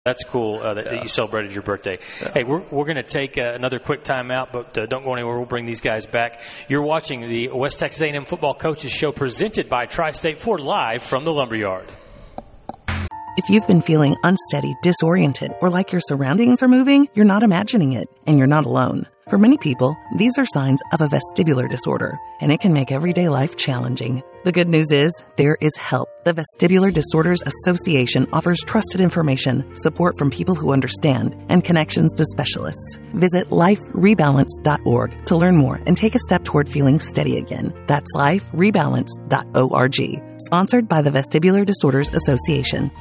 That's cool that you celebrated your birthday. Hey, we're going to take another quick time out, but don't go anywhere. We'll bring these guys back. You're watching the West Texas A&M Football Coaches Show presented by Tri-State Ford live from the Lumberyard. If you've been feeling unsteady, disoriented, or like your surroundings are moving, you're not imagining it, and you're not alone. For many people, these are signs of a vestibular disorder, and it can make everyday life challenging. The good news is, there is help. The Vestibular Disorders Association offers trusted information, support from people who understand, and connections to specialists. Visit liferebalance.org to learn more and take a step toward feeling steady again. That's liferebalance.org. Sponsored by the Vestibular Disorders Association.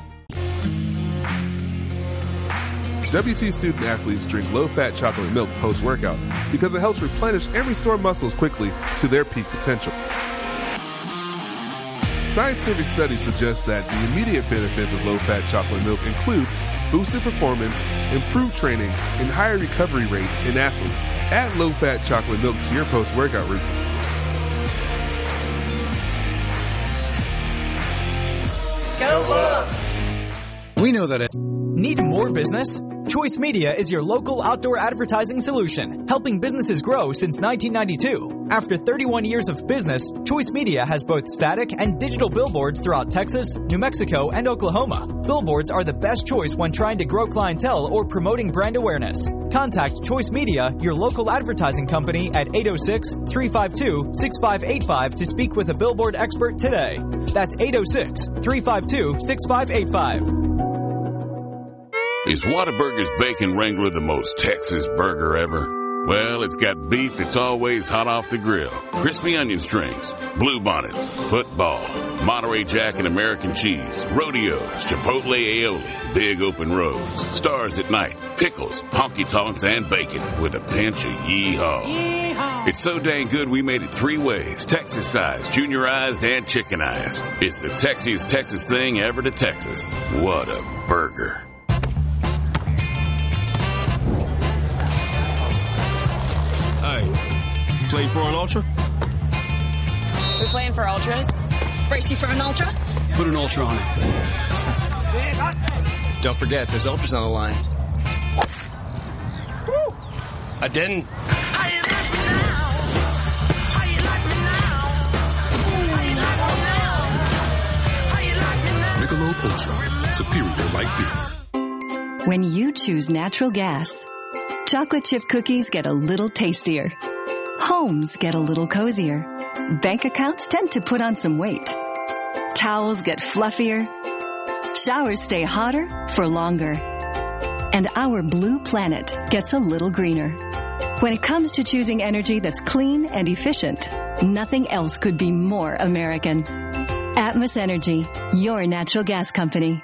WT student athletes drink low-fat chocolate milk post-workout because it helps replenish and restore muscles quickly to their peak potential. Scientific studies suggest that the immediate benefits of low-fat chocolate milk include boosted performance, improved training, and higher recovery rates in athletes. Add low-fat chocolate milk to your post-workout routine. Go Bucks! We know that Need more business? Choice Media is your local outdoor advertising solution, helping businesses grow since 1992. After 31 years of business, Choice Media has both static and digital billboards throughout Texas, New Mexico, and Oklahoma. Billboards are the best choice when trying to grow clientele or promoting brand awareness. Contact Choice Media, your local advertising company, at 806-352-6585 to speak with a billboard expert today. That's 806-352-6585. Is Whataburger's Bacon Wrangler the most Texas burger ever? Well, it's got beef that's always hot off the grill, crispy onion strings, bluebonnets, football, Monterey Jack and American cheese, rodeos, chipotle aioli, big open roads, stars at night, pickles, honky-tonks, and bacon with a pinch of yeehaw. Yeehaw! It's so dang good we made it 3 ways, Texas-sized, juniorized, and chickenized. It's the Texiest Texas thing ever to Texas. What a burger. Hey, play for an ultra? We're playing for ultras. Brace you for an ultra? Put an ultra on it. Don't forget, there's ultras on the line. Woo. I didn't. Michelob Ultra, superior light beer. When you choose natural gas, chocolate chip cookies get a little tastier. Homes get a little cozier. Bank accounts tend to put on some weight. Towels get fluffier. Showers stay hotter for longer. And our blue planet gets a little greener. When it comes to choosing energy that's clean and efficient, nothing else could be more American. Atmos Energy, your natural gas company.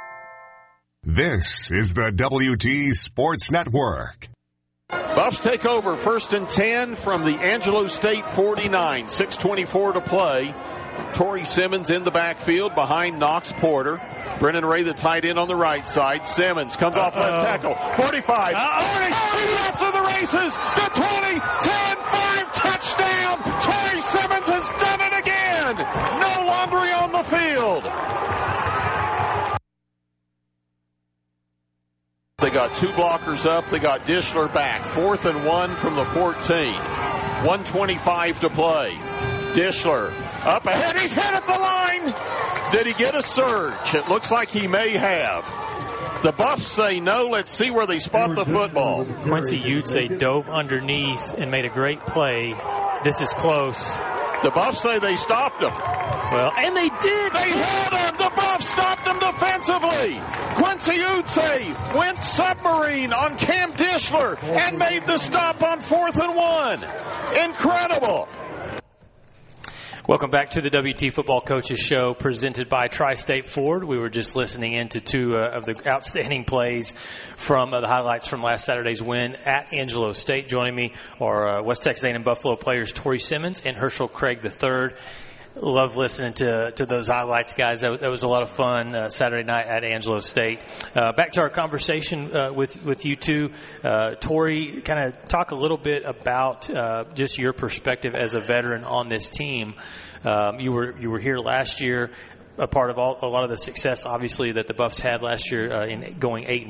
This is the WT Sports Network. Buffs take over 1st and 10 from the Angelo State 49. 6:24 to play. Torrey Simmons in the backfield behind Knox Porter. Brennan Ray, the tight end on the right side. Simmons comes off left tackle. 45. Off to the races. The 20, 10, 5, touchdown. Torrey Simmons has done it again. No Laundry on the field. They got 2 blockers up. They got Dishler back. 4th and 1 from the 14. 1:25 to play. Dishler up ahead. He's hit at the line. Did he get a surge? It looks like he may have. The Buffs say no. Let's see where they spot the football. Quincy Utes dove underneath and made a great play. This is close. The Buffs say they stopped him. Well, and they did. They held him. The Buffs stopped him defensively. Quincy Utes went submarine on Cam Dishler and made the stop on 4th and 1. Incredible. Welcome back to the WT Football Coaches Show presented by Tri-State Ford. We were just listening into 2 of the outstanding plays from the highlights from last Saturday's win at Angelo State. Joining me are West Texas A&M Buffalo players Torrey Simmons and Herschel Craig III. Love listening to those highlights, guys. That was a lot of fun Saturday night at Angelo State. Back to our conversation with you two. Torrey, kind of talk a little bit about just your perspective as a veteran on this team. You were here last year. a part of a lot of the success, obviously, that the Buffs had last year in going 8-4